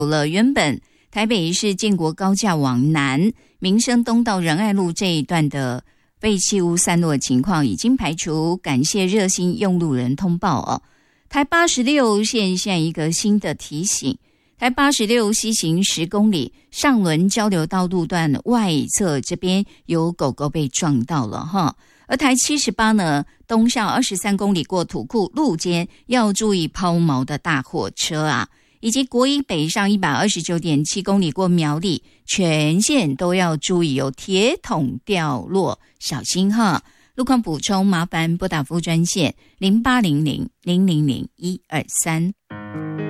了原本台北市建国高架往南民生东到仁爱路这一段的废弃物散落情况已经排除，感谢热心用路人通报哦。台86线现在一个新的提醒，台86西行10公里上轮交流道路段外侧这边有狗狗被撞到了哈。而台78呢，东上23公里过土库路肩要注意抛锚的大货车啊，以及国一北上 129.7 公里过苗栗，全线都要注意有铁桶掉落，小心哈。路况补充麻烦拨打服务专线0800000123。